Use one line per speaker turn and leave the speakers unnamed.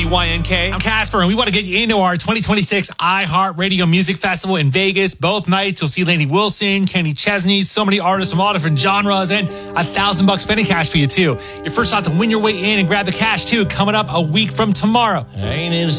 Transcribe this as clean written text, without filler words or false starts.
YNK.
I'm Casper, and we want to get you into our 2026 iHeartRadio Music Festival in Vegas. Both nights, you'll see Lainey Wilson, Kenny Chesney, so many artists from all different genres, and $1,000 spending cash for you, too. Your first shot to win your way in and grab the cash, too, coming up a week from tomorrow.
Ain't it